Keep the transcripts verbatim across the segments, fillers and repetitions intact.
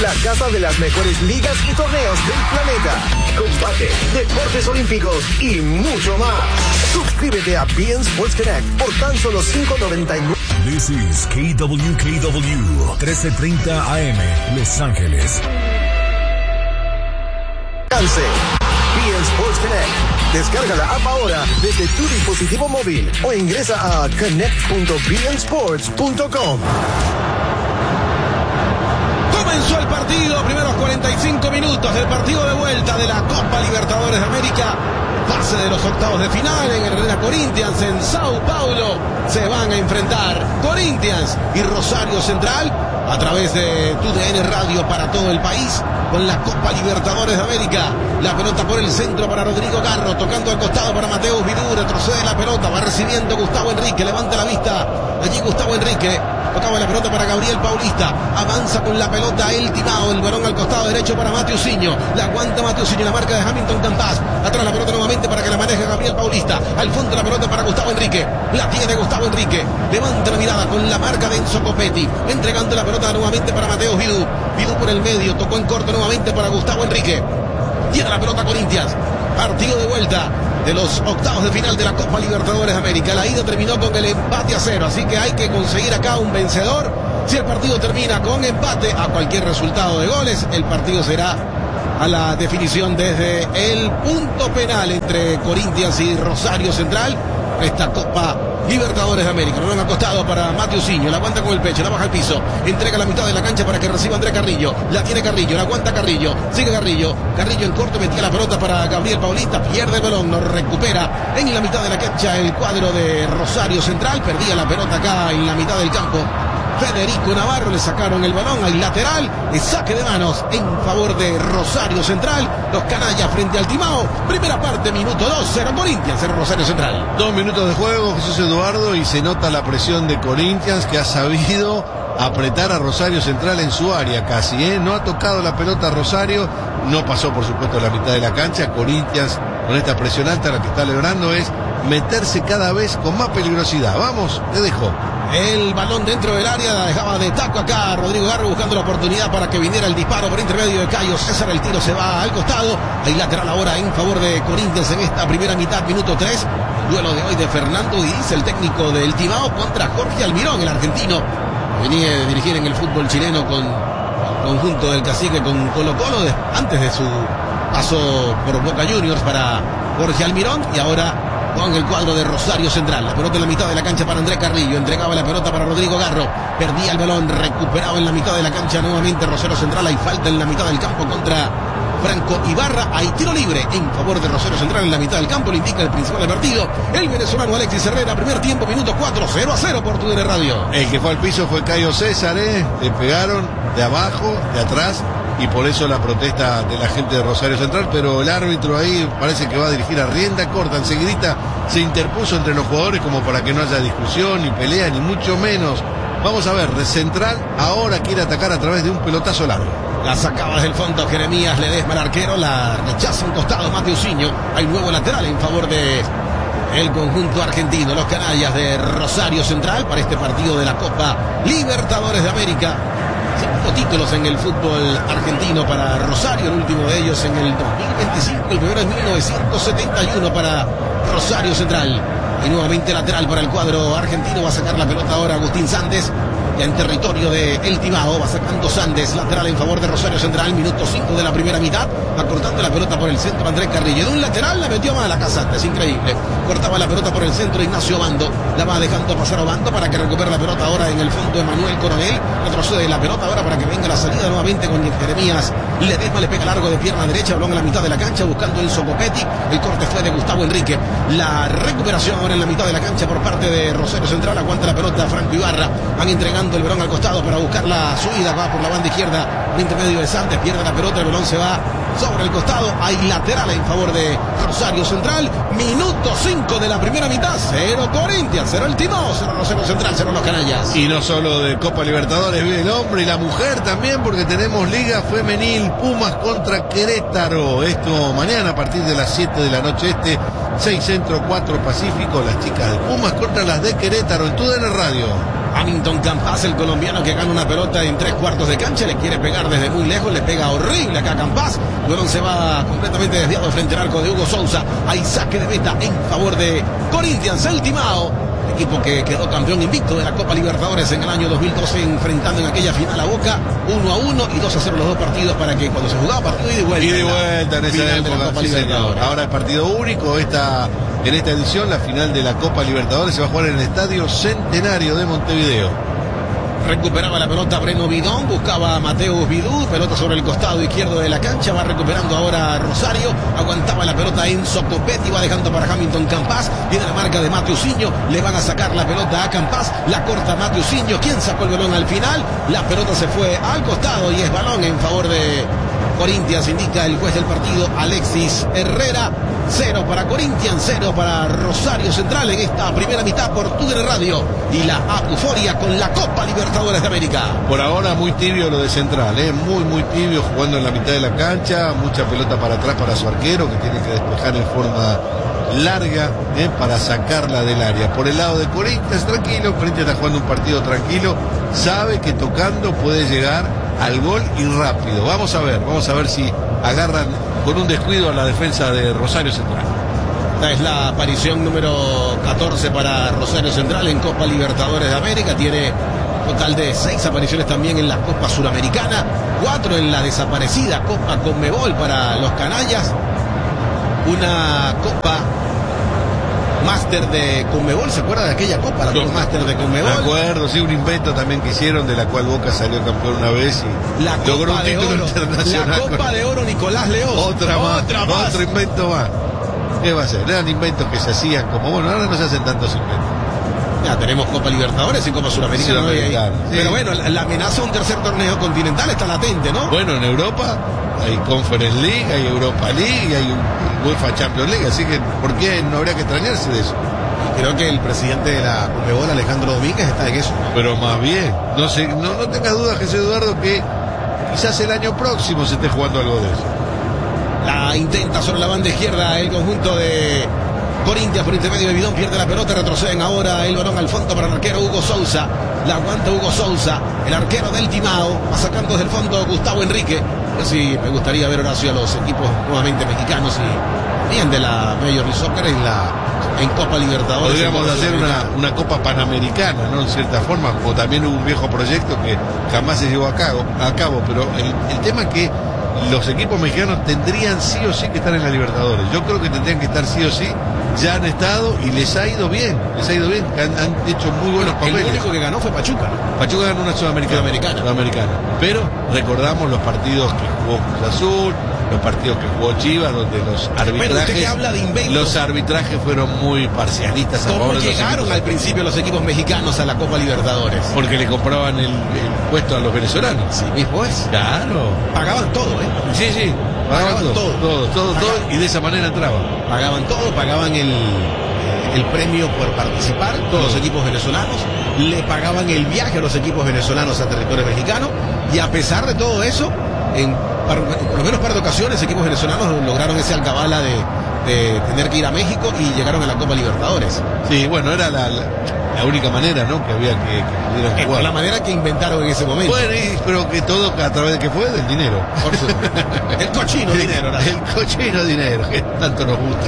La casa de las mejores ligas y torneos del planeta. Combate, deportes olímpicos y mucho más. Suscríbete a B N Sports Connect por tan solo cinco noventa y nueve. This is K W K W trece treinta A M, Los Ángeles. Alcance. B N Sports Connect. Descarga la app ahora desde tu dispositivo móvil o ingresa a connect punto b n sports punto com. Comenzó el partido, primeros cuarenta y cinco minutos del partido de vuelta de la Copa Libertadores de América. Fase de los octavos de final en el Arena Corinthians en Sao Paulo. Se van a enfrentar Corinthians y Rosario Central a través de tu D N Radio para todo el país con la Copa Libertadores de América. La pelota por el centro para Rodrigo Garro, tocando al costado para Mateus Vidú, retrocede la pelota, va recibiendo Gustavo Enrique, levanta la vista allí Gustavo Enrique. Tocaba la pelota para Gabriel Paulista. Avanza con la pelota el Timao. El balón al costado derecho para Mateusinho. La aguanta Mateusinho. La marca de Hamilton Campas. Atrás la pelota nuevamente para que la maneje Gabriel Paulista. Al fondo la pelota para Gustavo Enrique. La tiene Gustavo Enrique. Levanta la mirada con la marca de Enzo Copetti. Entregando la pelota nuevamente para Mateus Vidú. Vidú por el medio. Tocó en corto nuevamente para Gustavo Enrique. Tiene la pelota Corinthians. Partido de vuelta de los octavos de final de la Copa Libertadores de América. La ida terminó con el empate a cero, así que hay que conseguir acá un vencedor. Si el partido termina con empate a cualquier resultado de goles, el partido será a la definición desde el punto penal entre Corinthians y Rosario Central. Esta Copa Libertadores de América. Lo han acostado para Mateusinho. La aguanta con el pecho, la baja al piso. Entrega la mitad de la cancha para que reciba André Carrillo. La tiene Carrillo, la aguanta Carrillo. Sigue Carrillo. Carrillo en corto, metía la pelota para Gabriel Paulista. Pierde el balón, lo recupera en la mitad de la cancha el cuadro de Rosario Central. Perdía la pelota acá en la mitad del campo Federico Navarro. Le sacaron el balón al lateral. El saque de manos en favor de Rosario Central. Los canallas frente al Timao. Primera parte, minuto dos, cero Corinthians, cero Rosario Central. Dos minutos de juego, Jesús Eduardo, y se nota la presión de Corinthians, que ha sabido apretar a Rosario Central en su área casi, ¿eh? No ha tocado la pelota a Rosario, no pasó por supuesto la mitad de la cancha. Corinthians, con esta presión alta, la que está logrando es meterse cada vez con más peligrosidad. Vamos, te dejo. El balón dentro del área, la dejaba de taco acá Rodrigo Garro buscando la oportunidad para que viniera el disparo por intermedio de Cayo César. El tiro se va al costado. Hay lateral ahora en favor de Corinthians en esta primera mitad, minuto tres. Duelo de hoy de Fernando Díaz, el técnico del Timao, contra Jorge Almirón, el argentino. Venía de dirigir en el fútbol chileno con el conjunto del Cacique, con Colo Colo, antes de su paso por Boca Juniors para Jorge Almirón, y ahora con el cuadro de Rosario Central. La pelota en la mitad de la cancha para André Carrillo. Entregaba la pelota para Rodrigo Garro. Perdía el balón, recuperaba en la mitad de la cancha nuevamente Rosario Central. Hay falta en la mitad del campo contra Franco Ibarra. Hay tiro libre en favor de Rosario Central en la mitad del campo. Le indica el principal del partido, el venezolano Alexis Herrera. Primer tiempo, minuto cuatro, cero a cero por tu D N Radio. El que fue al piso fue Cayo César, ¿eh? Le pegaron de abajo, de atrás, y por eso la protesta de la gente de Rosario Central, pero el árbitro ahí parece que va a dirigir a rienda corta. Enseguidita se interpuso entre los jugadores como para que no haya discusión, ni pelea, ni mucho menos. Vamos a ver, Central ahora quiere atacar a través de un pelotazo largo. La sacaba desde el fondo Jeremías Ledesma, el arquero, la rechaza un costado Mateusinho. Hay nuevo lateral en favor de el conjunto argentino, los canallas de Rosario Central, para este partido de la Copa Libertadores de América. Cinco títulos en el fútbol argentino para Rosario, el último de ellos en el dos mil veinticinco, el primero en mil novecientos setenta y uno para Rosario Central. Y nuevamente lateral para el cuadro argentino. Va a sacar la pelota ahora Agustín Sandes, ya en territorio de El Timao. Va sacando Sandes, lateral en favor de Rosario Central. Minuto cinco de la primera mitad. Va cortando la pelota por el centro Andrés Carrillo. De un lateral la metió mal acá Sandes, increíble. Cortaba la pelota por el centro Ignacio Obando. La va dejando pasar Obando para que recupere la pelota ahora en el fondo Emanuel Coronel. Retrocede la pelota ahora para que venga la salida nuevamente con Jeremías Ledesma. Le pega largo de pierna derecha, balón a la mitad de la cancha buscando Enzo Copetti. El corte fue de Gustavo Enrique. La recuperación ahora en la mitad de la cancha por parte de Rosario Central. Aguanta la pelota Franco Ibarra. Van entregando el balón al costado para buscar la subida. Va por la banda izquierda por intermedio de Santos. Pierde la pelota. El balón se va sobre el costado. Hay lateral en favor de Rosario Central. Minuto cinco de la primera mitad. Cero Corinthians, cero el Timao, cero Rosario Central, cero los canallas. Y no solo de Copa Libertadores vive el hombre y la mujer también, porque tenemos Liga Femenil, Pumas contra Querétaro. Esto mañana a partir de las siete de la noche este, seis Centro, cuatro Pacífico. Las chicas de Pumas contra las de Querétaro en tu D N Radio. Hamilton Campas, el colombiano que gana una pelota en tres cuartos de cancha, le quiere pegar desde muy lejos, le pega horrible acá a Campas. Luego se va completamente desviado frente al arco de Hugo Sousa. Hay saque de meta en favor de Corinthians, el Timao, equipo que quedó campeón invicto de la Copa Libertadores en el año dos mil doce, enfrentando en aquella final a Boca, uno a uno y dos a cero los dos partidos, para que cuando se jugaba partido ida y vuelta. Y de vuelta en esa época, sí, señor. Ahora es partido único. Esta, en esta edición, la final de la Copa Libertadores se va a jugar en el Estadio Centenario de Montevideo. Recuperaba la pelota Breno Bidón, buscaba a Mateus Vidú, pelota sobre el costado izquierdo de la cancha, va recuperando ahora Rosario, aguantaba la pelota Enzo Copetti, va dejando para Hamilton Campas, viene la marca de Mateusinho, le van a sacar la pelota a Campas, la corta Mateusinho, ¿quién sacó el balón al final? La pelota se fue al costado y es balón en favor de Corinthians, indica el juez del partido Alexis Herrera. Cero para Corinthians, cero para Rosario Central en esta primera mitad por Tugre Radio y la Apuforia con la Copa Libertadores de América. Por ahora muy tibio lo de Central, ¿eh? muy muy tibio, jugando en la mitad de la cancha, mucha pelota para atrás para su arquero, que tiene que despejar en forma larga, ¿eh? para sacarla del área. Por el lado de Corinthians, tranquilo, Corinthians está jugando un partido tranquilo, sabe que tocando puede llegar al gol y rápido. Vamos a ver, vamos a ver si agarran con un descuido a la defensa de Rosario Central. Esta es la aparición número catorce para Rosario Central en Copa Libertadores de América. Tiene total de seis apariciones también en la Copa Suramericana, cuatro en la desaparecida Copa Conmebol para los canallas, una Copa Máster de Conmebol. ¿Se acuerda de aquella Copa? La Copa Máster de Conmebol. Me acuerdo, sí, un invento también que hicieron, de la cual Boca salió campeón una vez y la logró Copa un título de Oro, internacional. La Copa con... de Oro Nicolás León. Otra más, Otra más. otro invento más. ¿Qué va a ser? Eran inventos que se hacían como, bueno, ahora no se hacen tantos inventos. Ya tenemos Copa Libertadores y Copa Suramericana. Suramericana, ¿no? sí. Pero bueno, la, la amenaza a un tercer torneo continental está latente, ¿no? Bueno, en Europa hay Conference League, hay Europa League y hay un UEFA Champions League, así que ¿por qué no habría que extrañarse de eso? Creo que el presidente de la Conmebol, Alejandro Domínguez, está en eso, ¿no? Pero más bien, no sé, no, no tengas dudas, Jesús Eduardo, que quizás el año próximo se esté jugando algo de eso. La intenta sobre la banda izquierda el conjunto de Corinthians por intermedio de Bidón, pierde la pelota, retroceden ahora el balón al fondo para el arquero Hugo Sousa. La aguanta Hugo Sousa, el arquero del Timao, va sacando desde el fondo Gustavo Enrique. Yo sí me gustaría ver, Horacio, a los equipos nuevamente mexicanos y bien de la Major League Soccer en la en Copa Libertadores. Podríamos hacer una, una Copa Panamericana, ¿no? En cierta forma, o también hubo un viejo proyecto que jamás se llevó a cabo, a cabo pero el, el tema es que los equipos mexicanos tendrían sí o sí que estar en la Libertadores. Yo creo que tendrían que estar sí o sí. Ya han estado y les ha ido bien, les ha ido bien, han, han hecho muy buenos papeles. El único que ganó fue Pachuca. Pachuca ganó una Sudamericana. Sudamericana. Sudamericana. Pero recordamos los partidos que jugó Cruz Azul, los partidos que jugó Chivas, donde los arbitrajes, pero usted que habla de inventos, los arbitrajes fueron muy parcialistas a favor de los equipos. ¿Cómo llegaron al principio los equipos mexicanos a la Copa Libertadores? Porque le compraban el, el puesto a los venezolanos. Sí, mismo es. Claro. Pagaban todo, ¿eh? Sí, sí. Pagaban, pagaban todo, todo, todo, todo, y de esa manera entraban. Pagaban todo, pagaban el, el premio por participar, todos los equipos venezolanos, le pagaban el viaje a los equipos venezolanos a territorio mexicano, y a pesar de todo eso, en par, por lo menos par de ocasiones, equipos venezolanos lograron ese alcabala de, de tener que ir a México y llegaron a la Copa Libertadores. Sí, bueno, era la, la, la única manera, ¿no?, que había que, que pudieran jugar. La manera que inventaron en ese momento. Bueno, y, pero que todo a través de qué fue, del dinero. Por supuesto. El cochino dinero. ¿no? El cochino dinero, que tanto nos gusta.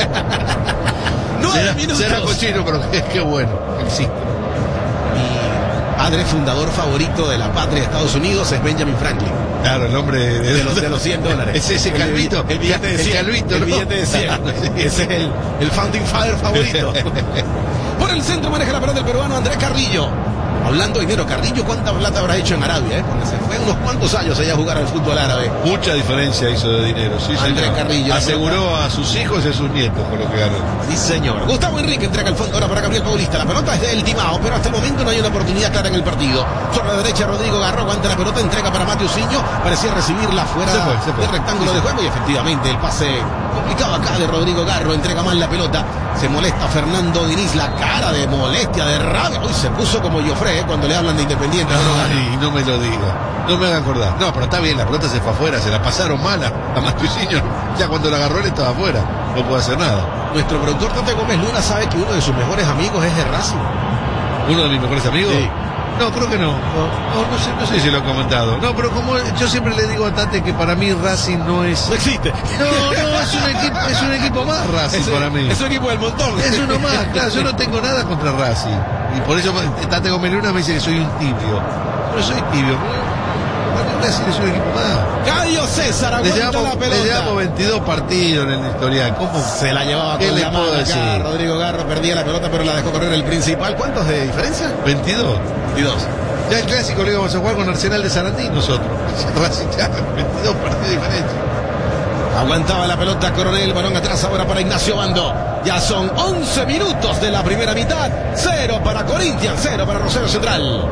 Nueve será, minutos. será cochino, pero qué, qué bueno, existe. Mi padre fundador favorito de la patria de Estados Unidos es Benjamin Franklin. Claro, el hombre de, de, los, de los cien dólares. Es ese calvito. El, el billete de cien. El calvito, el ¿no? billete de cien. Claro, sí. Ese es el, el founding father favorito. Por el centro maneja la pelota el peruano Andrés Carrillo. Hablando de dinero, Carrillo, ¿cuánta plata habrá hecho en Arabia? Eh? Porque se fue unos cuantos años allá a jugar al fútbol árabe. Mucha diferencia hizo de dinero, sí, Andrés señor. Carrillo. Aseguró a sus hijos y a sus nietos con lo que ganó. Sí, señor. Gustavo Enrique entrega el fondo ahora para Gabriel Paulista. La pelota es del Timao, pero hasta el momento no hay una oportunidad clara en el partido. Sobre la derecha, Rodrigo Garro aguanta la pelota, entrega para Mateusinho. Parecía recibirla fuera se fue, se fue. del rectángulo de juego y efectivamente el pase complicado acá de Rodrigo Garro. Entrega mal la pelota. Se molesta Fernando Diniz, la cara de molestia, de rabia. Uy, se puso como Joffre, ¿eh? Cuando le hablan de Independiente. Ay, no me lo diga. No me haga acordar. No, pero está bien, la pelota se fue afuera, se la pasaron mala a Mateusinho. Ya cuando la agarró él estaba afuera. No puede hacer nada. Nuestro productor Tate Gómez Luna sabe que uno de sus mejores amigos es de Racing. ¿Uno de mis mejores amigos? Sí. No, creo que no. No, no, no sé, no sé si lo he comentado. No, pero como yo siempre le digo a Tate que para mí Racing no es... No existe. No, no, es un equipo, es un equipo más Racing Es, para mí. es un equipo del montón. Es uno más, claro, yo no tengo nada contra Racing. Y por eso Tate Gomeluna me dice que soy un tibio. Pero soy tibio. Para mí Racing es un equipo más. Cayo César Le aguanta llevamos, la pelota. le llevamos veintidós partidos en el historial. ¿Cómo Se la llevaba ¿Qué con le la puedo mano decir? acá. Rodrigo Garro perdía la pelota, pero la dejó correr el principal. ¿Cuántos de diferencia? veintidós. veintidós. Ya el clásico lo íbamos a jugar con Arsenal de Sarandí nosotros. Racing ya, veintidós partidos de diferencia. Aguantaba la pelota Coronel, balón atrás ahora para Ignacio Bando. Ya son once minutos de la primera mitad. Cero para Corinthians, cero para Rosario Central.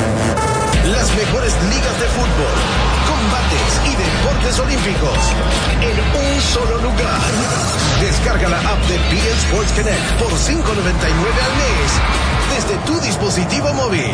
Las mejores ligas de fútbol, combates y deportes olímpicos en un solo lugar. Descarga la app de B N Sports Connect por cinco noventa y nueve al mes desde tu dispositivo móvil.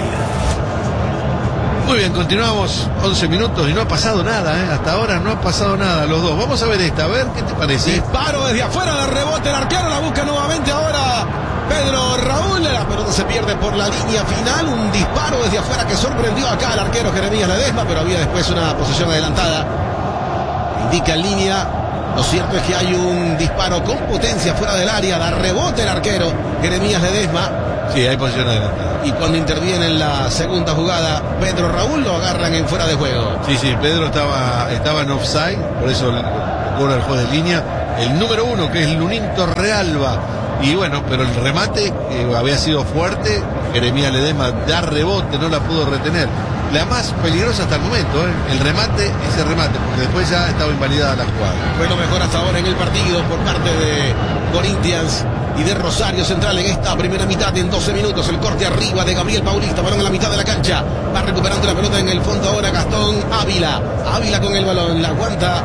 Muy bien, continuamos once minutos y no ha pasado nada, ¿eh? Hasta ahora no ha pasado nada los dos. Vamos a ver esta, a ver qué te parece. Disparo desde afuera, de rebote, el arquero la busca nuevamente ahora Pedro Raúl. La pelota se pierde por la línea final. Un disparo desde afuera que sorprendió acá al arquero Jeremías Ledesma, pero había después una posición adelantada. Indica en línea. Lo cierto es que hay un disparo con potencia fuera del área, da rebote el arquero Jeremías Ledesma. Sí, hay posición adelantada. Y cuando interviene en la segunda jugada Pedro Raúl, lo agarran en fuera de juego. Sí, sí, Pedro estaba, estaba en offside, por eso le cobra el juez de línea. El número uno, que es Lunín Torrealba. Y bueno, pero el remate eh, había sido fuerte. Jeremías Ledesma da rebote, no la pudo retener. La más peligrosa hasta el momento, ¿eh? El remate, ese remate, porque después ya estaba invalidada la jugada. Fue lo mejor hasta ahora en el partido por parte de Corinthians y de Rosario Central en esta primera mitad. En doce minutos el corte arriba de Gabriel Paulista, balón en la mitad de la cancha, va recuperando la pelota en el fondo ahora Gastón Ávila. Ávila con el balón, la aguanta